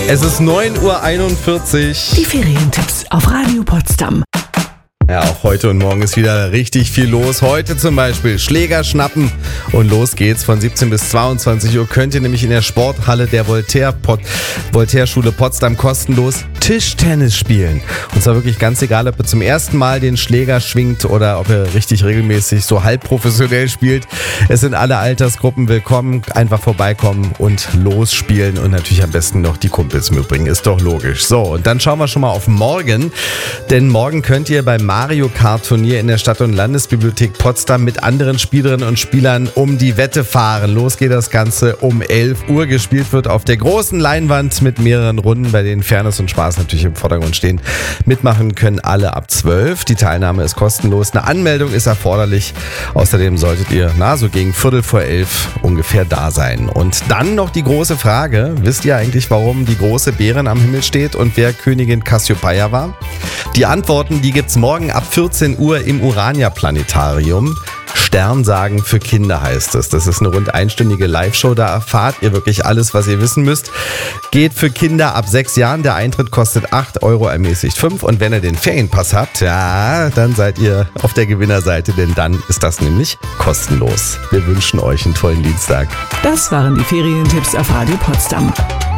Es ist 9:41 Uhr. Die Ferientipps auf Radio Potsdam. Ja, auch heute und morgen ist wieder richtig viel los. Heute zum Beispiel Schläger schnappen und los geht's. Von 17 bis 22 Uhr könnt ihr nämlich in der Sporthalle der Voltaire-Schule Potsdam kostenlos Tischtennis spielen. Und zwar wirklich ganz egal, ob ihr zum ersten Mal den Schläger schwingt oder ob ihr richtig regelmäßig so halb professionell spielt. Es sind alle Altersgruppen willkommen. Einfach vorbeikommen und losspielen und natürlich am besten noch die Kumpels mitbringen. Ist doch logisch. So, und dann schauen wir schon mal auf morgen. Denn morgen könnt ihr beim Mario Kart Turnier in der Stadt- und Landesbibliothek Potsdam mit anderen Spielerinnen und Spielern um die Wette fahren. Los geht das Ganze um 11 Uhr. Gespielt wird auf der großen Leinwand mit mehreren Runden, bei denen Fairness und Spaß natürlich im Vordergrund stehen. Mitmachen können alle ab 12. Die Teilnahme ist kostenlos. Eine Anmeldung ist erforderlich. Außerdem solltet ihr so gegen 11:15 ungefähr da sein. Und dann noch die große Frage. Wisst ihr eigentlich, warum die große Bärin am Himmel steht und wer Königin Cassiopeia war? Die Antworten, die gibt's morgen ab 14 Uhr im Urania-Planetarium. Sternsagen für Kinder heißt es. Das ist eine rund einstündige Live-Show. Da erfahrt ihr wirklich alles, was ihr wissen müsst. Geht für Kinder ab 6 Jahren. Der Eintritt kostet 8 Euro, ermäßigt 5. Und wenn ihr den Ferienpass habt, ja, dann seid ihr auf der Gewinnerseite, denn dann ist das nämlich kostenlos. Wir wünschen euch einen tollen Dienstag. Das waren die Ferientipps auf Radio Potsdam.